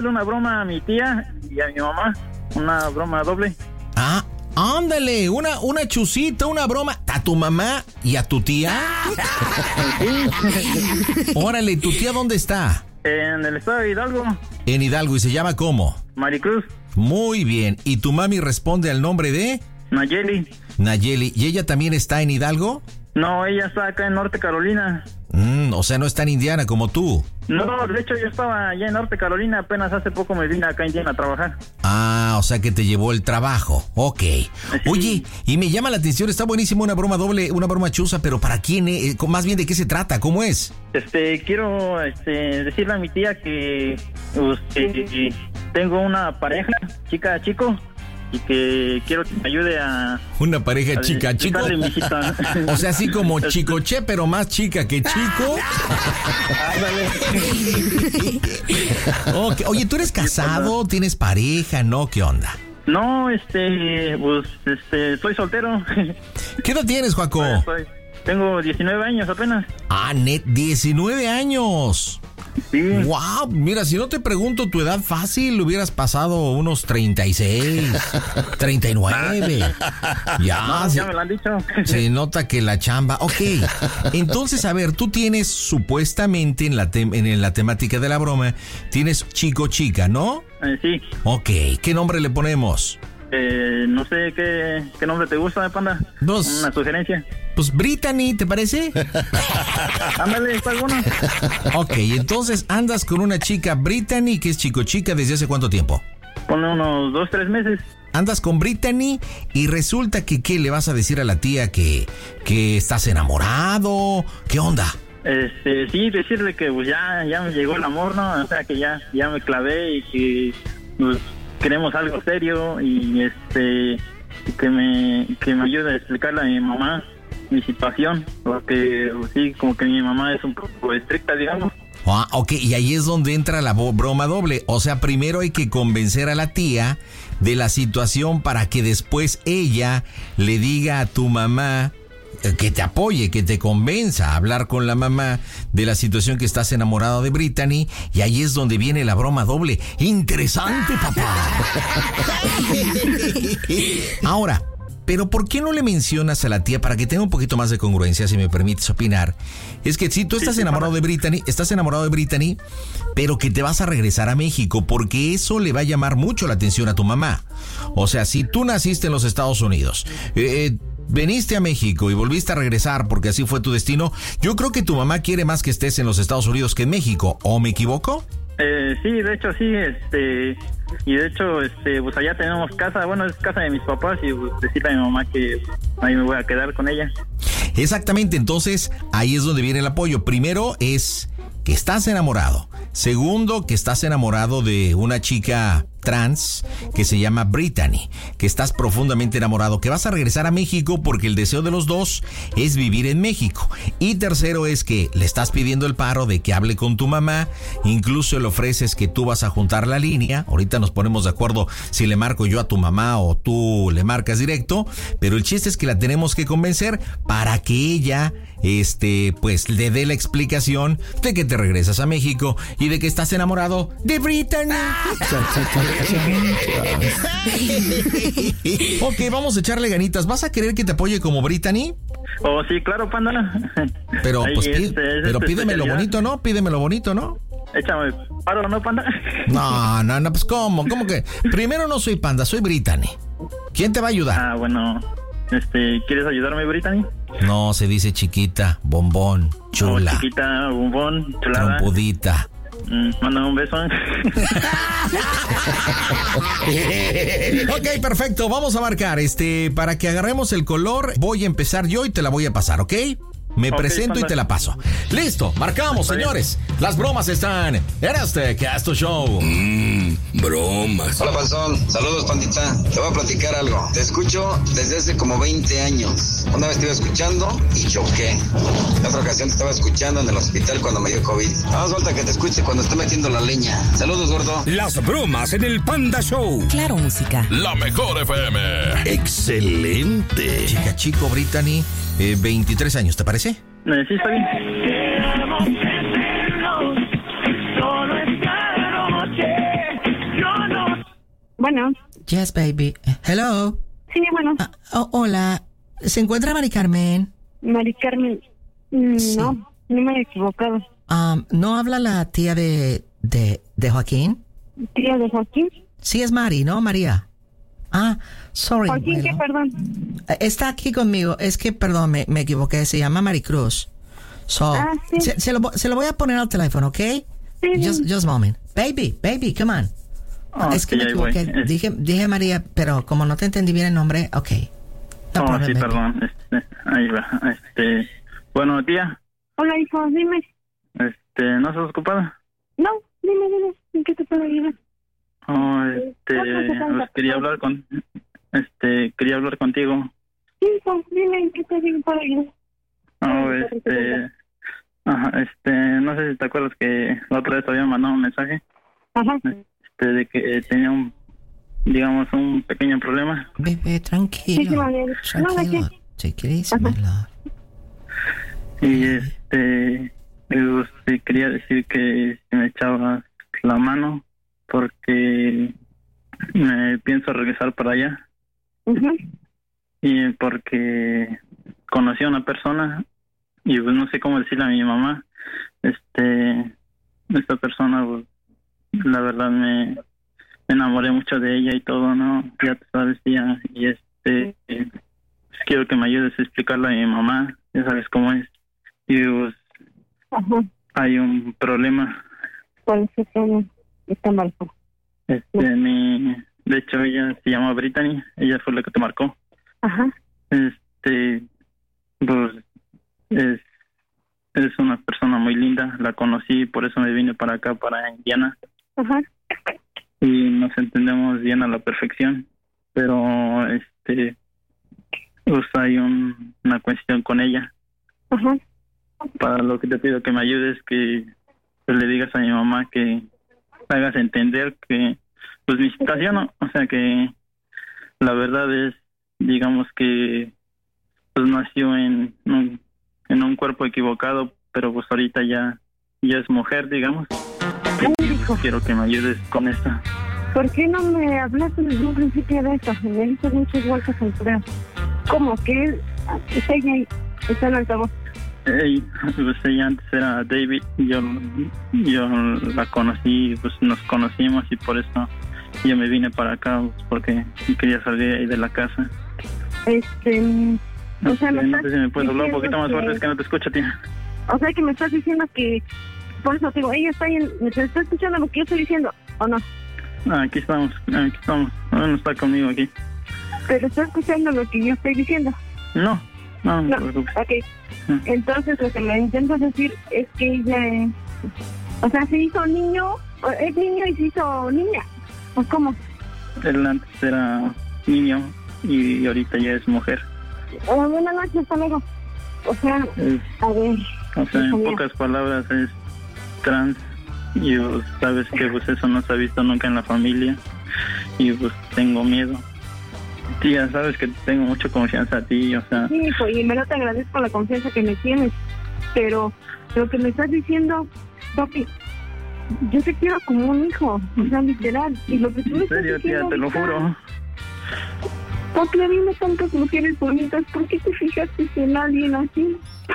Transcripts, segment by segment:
una broma a mi tía y a mi mamá, una broma doble. Ah, ándale, una chusita, una broma a tu mamá y a tu tía. Órale, ¿tu tía dónde está? En el estado de Hidalgo. En Hidalgo, ¿y se llama cómo? Maricruz. Muy bien, ¿y tu mami responde al nombre de? Nayeli. Nayeli, ¿y ella también está en Hidalgo? No, ella está acá en Norte Carolina. O sea, no está en Indiana como tú. No, de hecho yo estaba allá en Norte Carolina, apenas hace poco me vine acá a Indiana a trabajar. Ah, o sea que te llevó el trabajo. Ok. Sí. Oye, y me llama la atención, está buenísimo una broma doble, una broma chusa, pero ¿para quién? Más bien, ¿de qué se trata? ¿Cómo es? Quiero decirle a mi tía que tengo una pareja, chico, y que quiero que me ayude a... Una pareja chico. O sea, así como Chicoche, pero más chica que chico. Okay. Oye, ¿tú eres casado? ¿Tienes pareja? ¿No? ¿Qué onda? No, soy soltero. ¿Qué edad tienes, Joaco? Tengo 19 años apenas. Ah, 19 años. Sí. Wow, mira, si no te pregunto tu edad fácil, hubieras pasado unos 36, 39. Ya, no, ya me lo han dicho. Se nota que la chamba. Ok, entonces, a ver, tú tienes supuestamente en la temática de la broma, tienes chica, ¿no? Sí. Ok, ¿qué nombre le ponemos? No sé qué nombre te gusta, Panda. Una sugerencia. Pues Brittany, ¿te parece? Ándale, está bueno. Ok, entonces andas con una chica Brittany, que es chica, ¿desde hace cuánto tiempo? Ponle unos 2-3 meses. Andas con Brittany y resulta que, ¿qué le vas a decir a la tía? ¿Que estás enamorado? ¿Qué onda? Sí, decirle que pues ya me llegó el amor, ¿no? O sea, que ya me clavé y que pues, queremos algo serio y que me ayude a explicarle a mi mamá mi situación, porque sí, como que mi mamá es un poco estricta, digamos. Ah, ok, y ahí es donde entra la broma doble. O sea, primero hay que convencer a la tía de la situación para que después ella le diga a tu mamá que te apoye, que te convenza a hablar con la mamá de la situación que estás enamorado de Brittany, y ahí es donde viene la broma doble. ¡Interesante, papá! Ahora, pero ¿por qué no le mencionas a la tía, para que tenga un poquito más de congruencia, si me permites opinar? Es que si tú estás enamorado de Brittany, pero que te vas a regresar a México, porque eso le va a llamar mucho la atención a tu mamá. O sea, si tú naciste en los Estados Unidos, veniste a México y volviste a regresar porque así fue tu destino, yo creo que tu mamá quiere más que estés en los Estados Unidos que en México, ¿o me equivoco? Sí, de hecho sí, y de hecho, pues allá tenemos casa, bueno, es casa de mis papás, y pues decirle a mi mamá que ahí me voy a quedar con ella. Exactamente, entonces ahí es donde viene el apoyo. Primero es que estás enamorado. Segundo, que estás enamorado de una chica trans que se llama Brittany, que estás profundamente enamorado, que vas a regresar a México porque el deseo de los dos es vivir en México. Y tercero es que le estás pidiendo el paro de que hable con tu mamá, incluso le ofreces que tú vas a juntar la línea. Ahorita nos ponemos de acuerdo si le marco yo a tu mamá o tú le marcas directo, pero el chiste es que la tenemos que convencer para que ella pues le dé la explicación de que te regresas a México y de que estás enamorado de Brittany. Ok, vamos a echarle ganitas. ¿Vas a querer que te apoye como Brittany? Oh, sí, claro, Panda. Pero pues pero pídeme lo bonito, ¿no? Pídeme lo bonito, ¿no? Échame paro, ¿no, Panda? No, pues ¿cómo? ¿Cómo que? Primero no soy Panda, soy Brittany. ¿Quién te va a ayudar? Ah, bueno, ¿quieres ayudarme, Brittany? No, se dice chiquita, bombón, chula. Chiquita, bombón, chulada. Trompudita. Mándame un beso. Ok, perfecto, vamos a marcar. Para que agarremos el color, voy a empezar yo y te la voy a pasar, ¿ok? Me presento y te la paso. Listo, marcamos, señores. Las bromas están en este Casto Show. Bromas. Hola, Panzón. Saludos, pandita. Te voy a platicar algo. Te escucho desde hace como 20 años. Una vez te iba escuchando y choqué. En otra ocasión te estaba escuchando en el hospital cuando me dio COVID. Más falta que te escuche cuando esté metiendo la leña. Saludos, gordo. Las bromas en el Panda Show. Claro, música. La mejor FM. Excelente. Chica chico, Brittany, 23 años, ¿te parece? Sí, está bien. Bueno. Yes, baby. Hello. Sí, bueno. Hola. ¿Se encuentra Mari Carmen? Mari Carmen. Sí. No me he equivocado. ¿No habla la tía de Joaquín? ¿Tía de Joaquín? Sí, es Mari, ¿no, María? Sorry. ¿Joaquín qué, perdón? Está aquí conmigo. Es que, perdón, me equivoqué. Se llama Maricruz. Sí. Se lo voy a poner al teléfono, ¿ok? Sí. Just a moment. Baby, come on. Es que me equivoqué. Dije María, pero como no te entendí bien el nombre, ok. No problem, sí, baby. perdón. Ahí va. Bueno, tía. Hola, hijo, dime. ¿No estás ocupada? No, dime. ¿En qué te puedo ayudar? Pues quería hablar contigo. Sí, hijo, dime, ¿en qué te puedo ayudar? No sé si te acuerdas que la otra vez te había mandado un mensaje. Ajá. De que tenía un pequeño problema. Bebé, tranquilo. Sí, Tranquilo. Take it easy, my love. Y quería decir que si me echabas la mano porque me pienso regresar para allá. Uh-huh. Y porque conocí a una persona y pues no sé cómo decirle a mi mamá. Esta persona, pues, la verdad me enamoré mucho de ella y todo, ¿no? Ya te sabes, tía. Y pues quiero que me ayudes a explicarle a mi mamá. Ya sabes cómo es. Y pues hay un problema. ¿Cuál es el problema? Está mal. De hecho, ella se llama Brittany. Ella fue la que te marcó. Ajá. Pues es una persona muy linda. La conocí, por eso me vine para acá, para Indiana. Ajá. Y nos entendemos bien a la perfección. Pero pues hay una cuestión con ella. Ajá. Para lo que te pido que me ayudes, que le digas a mi mamá, que le hagas entender que pues mi situación, ¿no? O sea, que la verdad es, digamos que pues nació en un cuerpo equivocado, pero pues ahorita ya es mujer, digamos. Quiero que me ayudes con esto. ¿Por qué no me hablaste desde un principio de esto? Me diste muchas vueltas al correo. ¿Cómo? ¿Que está ella está en altavoz? Pues ella antes era David. Yo la conocí, pues nos conocimos y por eso yo me vine para acá, porque quería salir ahí de la casa. No sé si me puedes hablar un poquito más fuerte, es que no te escucho, tía. O sea, que me estás diciendo que, por eso te digo, ella está ¿me está escuchando lo que yo estoy diciendo o no? Aquí estamos. No está conmigo aquí. ¿Pero está escuchando lo que yo estoy diciendo? No. Ok. Entonces lo que me intentas decir es que ella se hizo niño, es niño y se hizo niña. ¿O cómo? Él antes era niño y ahorita ya es mujer. Buenas noches, hasta luego. O sea, a ver. O sea, en pocas palabras es trans. Y pues, sabes que pues eso no se ha visto nunca en la familia. Y pues tengo miedo. Tía, sabes que tengo mucha confianza a ti, o sea... Sí, hijo, y en verdad te agradezco la confianza que me tienes. Pero lo que me estás diciendo, papi, yo te quiero como un hijo, o sea, literal. Y lo que tú me estás diciendo, tía, te lo juro. Papi, a mí me tantas mujeres bonitas, ¿por qué te fijaste en alguien así?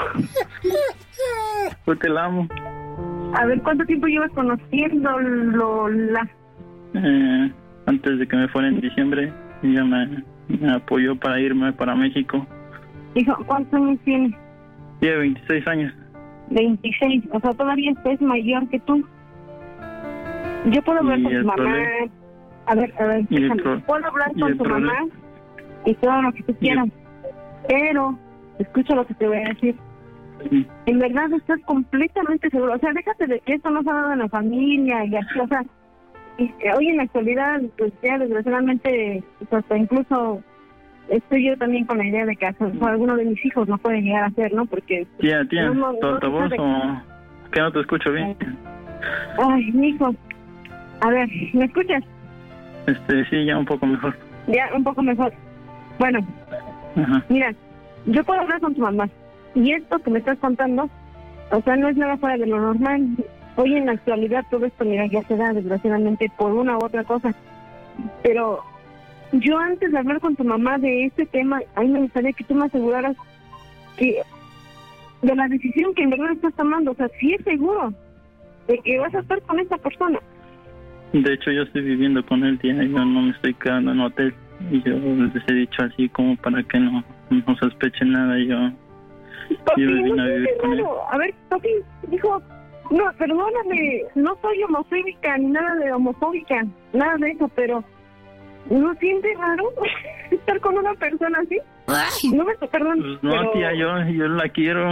Yo te la amo. A ver, ¿cuánto tiempo llevas conociendo Lola? Antes de que me fuera en diciembre, ella me apoyó para irme para México. Hijo, ¿cuántos años tienes? Tiene 26 años. 26, o sea, todavía es mayor que tú. Yo puedo hablar con tu mamá. A ver, déjame. Puedo hablar con tu mamá y todo lo que tú quieras. Pero, escucha lo que te voy a decir. Sí. En verdad estás completamente seguro. O sea, déjate de que esto no se ha dado en la familia y así, o sea, hoy en la actualidad, pues ya desgraciadamente, pues, hasta incluso estoy yo también con la idea de que alguno de mis hijos no puede llegar a ser, ¿no? Porque... Tía, ¿tu altavoz o que no te escucho bien? Ay, mijo. A ver, ¿me escuchas? Sí, ya un poco mejor. Ya, un poco mejor. Bueno, mira, yo puedo hablar con tu mamá. Y esto que me estás contando, o sea, no es nada fuera de lo normal. Hoy en la actualidad todo esto, mira, ya se da desgraciadamente por una u otra cosa. pero yo antes de hablar con tu mamá de este tema, a mí me gustaría que tú me aseguraras que de la decisión que en verdad estás tomando, o sea, si es seguro de que vas a estar con esta persona. De hecho, yo estoy viviendo con él, tía, yo no me estoy quedando en hotel. Y yo les he dicho así como para que no sospechen nada. Papi, yo me vine a vivir con él. A ver, papi, dijo, no, perdóname, no soy homofóbica ni nada de homofóbica, nada de eso, pero ¿no sientes raro estar con una persona así? Ay. No me perdón. Pues no, pero... tía, yo la quiero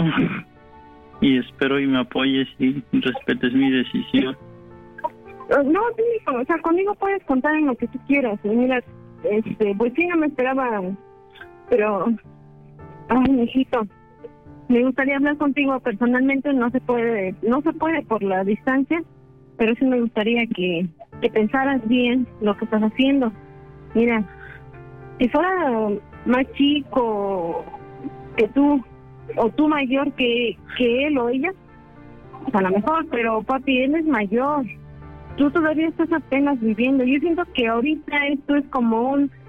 y espero y me apoyes y respetes mi decisión. No, sí, o sea, conmigo puedes contar en lo que tú quieras. Mira, pues sí, no me esperaba, pero, ay, mijito, me gustaría hablar contigo personalmente. No se puede por la distancia, pero sí me gustaría que pensaras bien lo que estás haciendo. Mira, si fuera más chico que tú, o tú mayor que él o ella, pues a lo mejor, pero papi, él es mayor. Tú todavía estás apenas viviendo. Yo siento que ahorita esto es como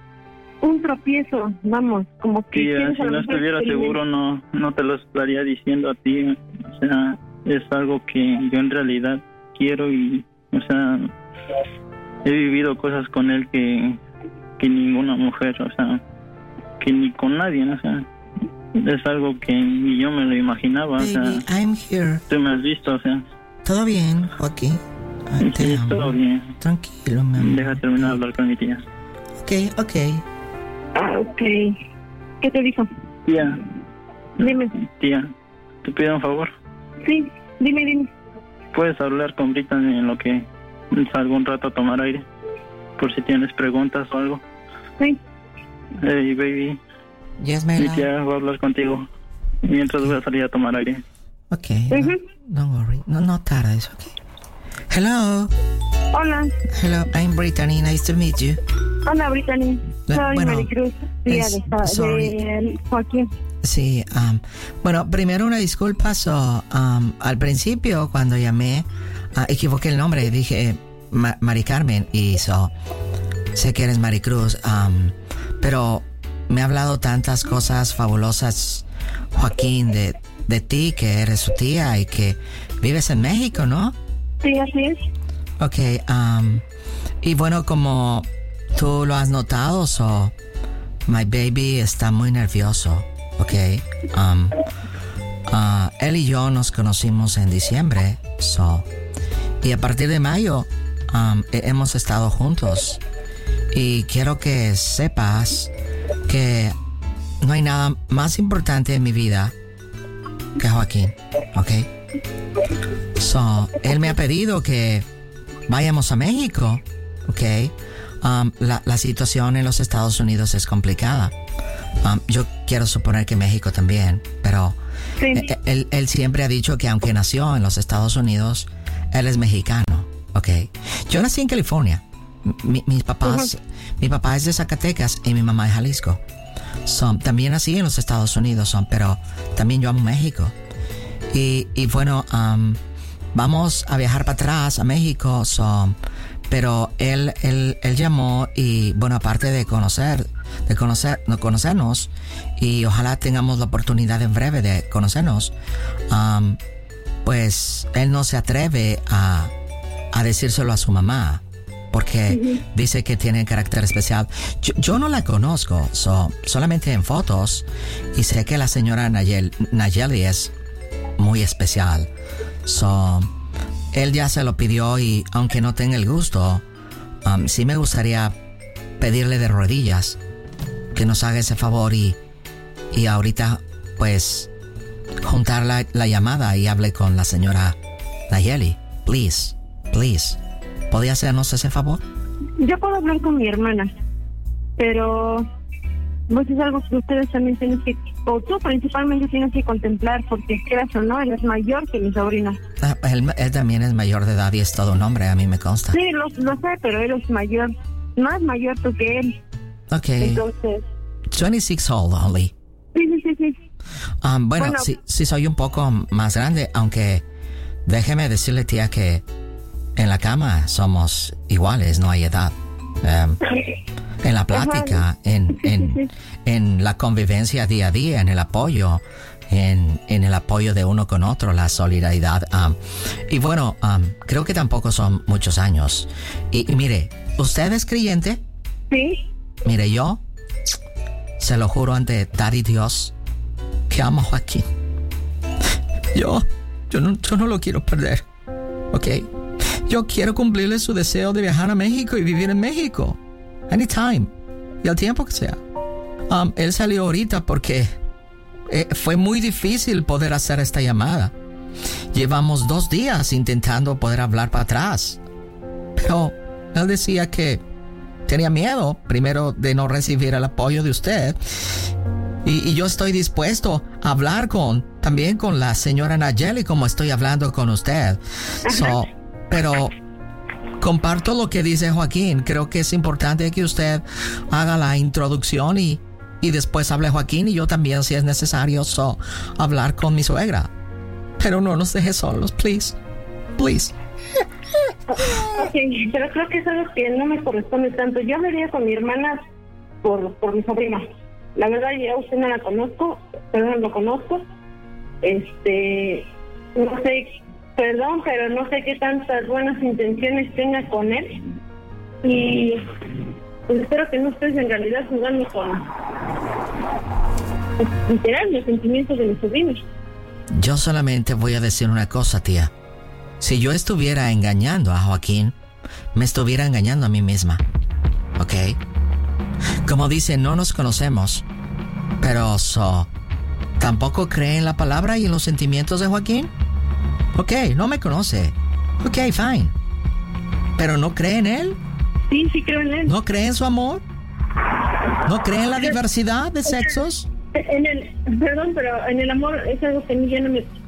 un tropiezo, vamos, como que... Sí, si no estuviera seguro no te lo estaría diciendo a ti. O sea, es algo que yo en realidad quiero y, o sea, he vivido cosas con él que ninguna mujer, o sea, que ni con nadie, o sea, es algo que ni yo me lo imaginaba. Baby, o sea, I'm here. tú me has visto, o sea. ¿Todo bien, Joaquín? Ay, te Sí, amo. todo bien. Tranquilo, mi amor. Deja terminar de hablar con mi tía. Ok. Ok. ¿Qué te dijo? Tía, Dime. tía, te pido un favor. Sí, dime. ¿Puedes hablar con Brittany en lo que salgo un rato a tomar aire? Por si tienes preguntas o algo. Sí. Hey, baby. Yes, my Mi love. tía va a hablar contigo mientras voy a salir a tomar aire. Ok. Ujú. Don't worry. No tardes, ok. Hello. Hola. Hello, I'm Brittany. Nice to meet you. Hola, Brittany. Soy Bueno, Maricruz, tía sorry. de Joaquín. Sí, bueno, primero una disculpa. Al principio, cuando llamé, equivoqué el nombre. Dije Mari Carmen y sé que eres Maricruz. Pero me ha hablado tantas cosas fabulosas, Joaquín, de ti, que eres su tía y que vives en México, ¿no? Sí, así es. Ok, y bueno, como tú lo has notado, my baby está muy nervioso, ok. Él y yo nos conocimos en diciembre, y a partir de mayo hemos estado juntos. Y quiero que sepas que no hay nada más importante en mi vida que Joaquín, ok. Él me ha pedido que vayamos a México, ok. La situación en los Estados Unidos es complicada. Yo quiero suponer que México también, pero Sí. él siempre ha dicho que aunque nació en los Estados Unidos, él es mexicano, ok. Yo nací en California. Mi papá es de Zacatecas y mi mamá es Jalisco. También nací en los Estados Unidos, pero también yo amo México. Y bueno, vamos a viajar para atrás a México, pero él llamó y bueno, aparte de conocernos, y ojalá tengamos la oportunidad en breve de conocernos, pues él no se atreve a decírselo a su mamá, porque dice que tiene carácter especial. Yo no la conozco, solamente en fotos, y sé que la señora Nayeli es muy especial. Él ya se lo pidió y aunque no tenga el gusto, sí me gustaría pedirle de rodillas que nos haga ese favor y ahorita pues juntar la llamada y hable con la señora Nayeli. Please. ¿Podría hacernos ese favor? Yo puedo hablar con mi hermana, pero pues es algo que ustedes también tienen que, o tú principalmente tienes que contemplar, porque quieras o no, él es mayor que mi sobrina. Él también es mayor de edad y es todo un hombre, a mí me consta. Sí, lo sé, pero él es mayor, más mayor tú que él. Ok. Entonces... 26 old only. Sí. Bueno, sí soy un poco más grande, aunque déjeme decirle, tía, que en la cama somos iguales, no hay edad. en la plática, en la convivencia día a día, en el apoyo, en el apoyo de uno con otro, la solidaridad. Y bueno, creo que tampoco son muchos años. Y mire, ¿usted es creyente? Sí. Mire, yo se lo juro ante Daddy Dios que amo a Joaquín. Yo no lo quiero perder, ¿ok? Yo quiero cumplirle su deseo de viajar a México y vivir en México. Anytime. Y al tiempo que sea. Él salió ahorita porque fue muy difícil poder hacer esta llamada. Llevamos 2 días intentando poder hablar para atrás. Pero él decía que tenía miedo, primero, de no recibir el apoyo de usted. Y yo estoy dispuesto a hablar también con la señora Nayeli como estoy hablando con usted. Pero comparto lo que dice Joaquín. Creo que es importante que usted haga la introducción y después hable Joaquín y yo también, si es necesario, hablar con mi suegra. Pero no nos deje solos, please. Please. Ok, pero creo que es algo que no me corresponde tanto. Yo hablaría con mi hermana por mi sobrina. La verdad, yo a usted no la conozco, perdón, lo conozco. No sé, perdón, pero no sé qué tantas buenas intenciones tenga con él. Y pues espero que no estés en realidad jugando con literal los sentimientos de mis sobrinos. Yo solamente voy a decir una cosa, tía. Si yo estuviera engañando a Joaquín, me estuviera engañando a mí misma. ¿Ok? Como dice, no nos conocemos, pero ¿tampoco cree en la palabra y en los sentimientos de Joaquín? Ok, no me conoce. Ok, fine. ¿Pero no cree en él? Sí, sí creo en él. ¿No cree en su amor? ¿No cree en la diversidad de sexos? Perdón, pero en el amor es algo que a mí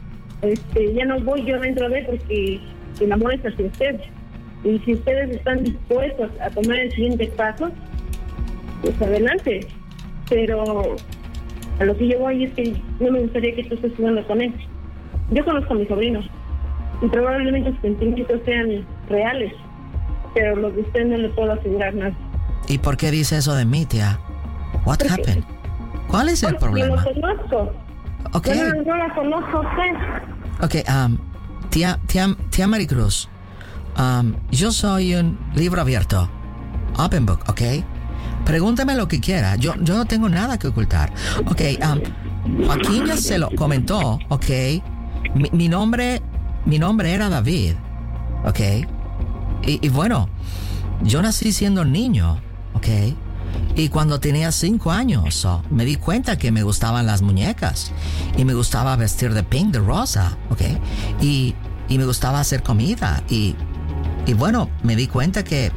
ya no voy yo dentro de él, porque el amor es hacia ustedes. Y si ustedes están dispuestos a tomar el siguiente paso, pues adelante. Pero a lo que yo voy es que no me gustaría que tú estés jugando con él. Yo conozco a mis sobrinos y probablemente sus sentimientos sean reales, pero lo que usted no le puedo asegurar nada. ¿Y por qué dice eso de mí, tía? What happened? ¿Cuál es el problema? Yo lo conozco. Okay. Yo la conozco a usted. Ok, tía Maricruz, yo soy un libro abierto, open book, ¿ok? Pregúntame lo que quiera, yo no tengo nada que ocultar. Ok, Joaquín ya se lo comentó, ¿ok? Mi nombre era David, ¿ok? Y bueno, yo nací siendo niño, ¿ok? Y cuando tenía 5 años, me di cuenta que me gustaban las muñecas. Y me gustaba vestir de pink, de rosa, ¿ok? Y me gustaba hacer comida. Y bueno, me di cuenta que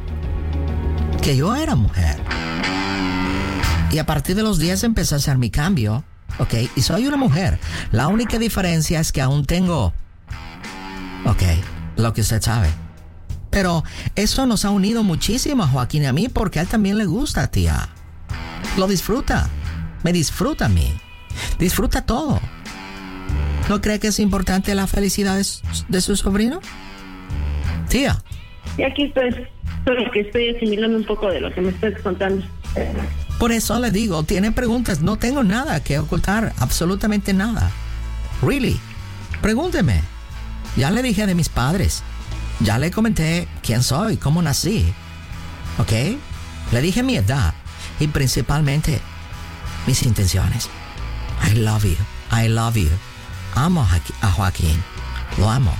yo era mujer. Y a partir de los 10 empecé a hacer mi cambio, ¿ok? Y soy una mujer. La única diferencia es que aún tengo, ¿ok? Lo que usted sabe. Pero eso nos ha unido muchísimo a Joaquín y a mí porque a él también le gusta, tía. Lo disfruta. Me disfruta a mí. Disfruta todo. ¿No cree que es importante la felicidad de su sobrino? Tía. Y aquí estoy. Solo que estoy asimilando un poco de lo que me estás contando. Por eso le digo, tiene preguntas. No tengo nada que ocultar. Absolutamente nada. Really. Pregúnteme. Ya le dije de mis padres. Ya le comenté quién soy, cómo nací, ¿ok? Le dije mi edad y principalmente mis intenciones. I love you, I love you. Amo a Joaquín, lo amo.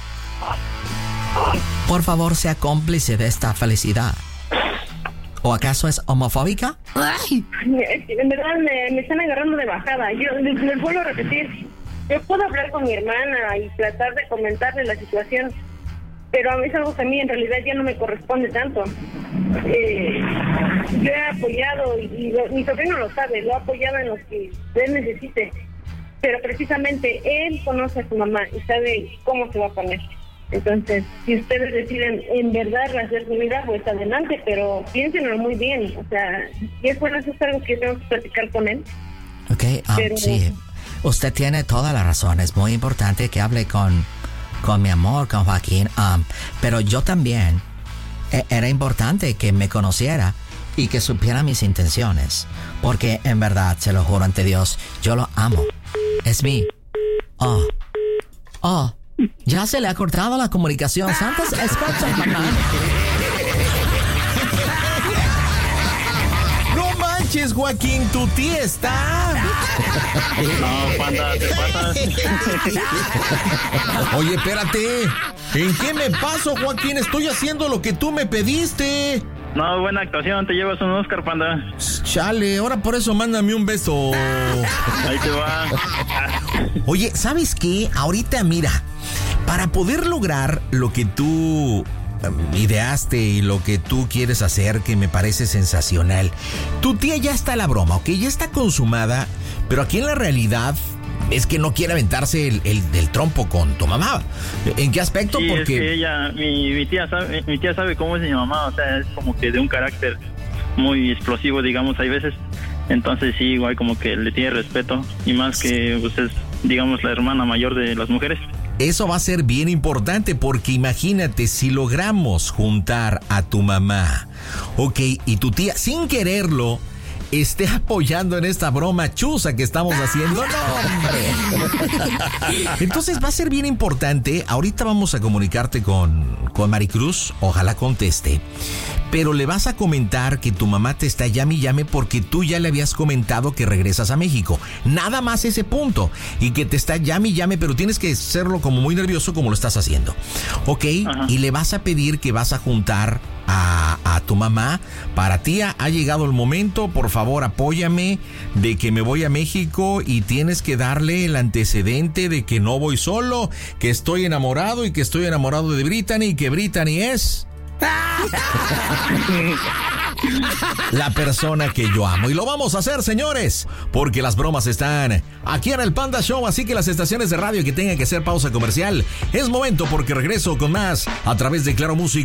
Por favor, sea cómplice de esta felicidad. ¿O acaso es homofóbica? ¡Ay! En verdad me están agarrando de bajada. Yo les vuelvo a repetir. Yo puedo hablar con mi hermana y tratar de comentarle la situación, pero es algo que a mí en realidad ya no me corresponde tanto. Yo he apoyado, y mi sobrino lo sabe, lo he apoyado en lo que él necesite, pero precisamente él conoce a su mamá y sabe cómo se va a poner. Entonces, si ustedes deciden en verdad hacer su vida, pues adelante, pero piénsenlo muy bien. O sea, si es bueno, eso es algo que tengo que platicar con él. Ok, pero sí, usted tiene toda la razón. Es muy importante que hable con mi amor, con Joaquín, pero yo también era importante que me conociera y que supiera mis intenciones. Porque en verdad, se lo juro ante Dios, yo lo amo. Es mí. Oh, ya se le ha cortado la comunicación. Santos, escucha, mamá. No manches, Joaquín, tu tía está. No, Panda, te pasas. Oye, espérate. ¿En qué me paso, Joaquín? Estoy haciendo lo que tú me pediste. No, buena actuación, te llevas un Oscar, Panda. Chale, ahora por eso mándame un beso. Ahí te va. Oye, ¿sabes qué? Ahorita, mira, para poder lograr lo que tú ideaste y lo que tú quieres hacer, que me parece sensacional, tu tía ya está a la broma, ¿ok? Ya está consumada, pero aquí en la realidad es que no quiere aventarse el trompo con tu mamá. ¿En qué aspecto? Sí, porque es que ella, mi tía sabe cómo es mi mamá, o sea, es como que de un carácter muy explosivo, digamos, hay veces. Entonces sí, igual como que le tiene respeto, y más que pues es, digamos, la hermana mayor de las mujeres. Eso va a ser bien importante, porque imagínate si logramos juntar a tu mamá, ok, y tu tía sin quererlo esté apoyando en esta broma chusa que estamos haciendo. ¡No, hombre! Entonces va a ser bien importante. Ahorita vamos a comunicarte con Maricruz, ojalá conteste, pero le vas a comentar que tu mamá te está llame y llame porque tú ya le habías comentado que regresas a México. Nada más ese punto. Y que te está llame y llame, pero tienes que hacerlo como muy nervioso como lo estás haciendo. ¿Ok? Ajá. Y le vas a pedir que vas a juntar a tu mamá. Para tía, ha llegado el momento, por favor apóyame, de que me voy a México y tienes que darle el antecedente de que no voy solo, que estoy enamorado y que estoy enamorado de Brittany y que Brittany es la persona que yo amo. Y lo vamos a hacer, señores, porque las bromas están aquí en el Panda Show. Así que las estaciones de radio que tengan que hacer pausa comercial, es momento porque regreso con más a través de Claro Música.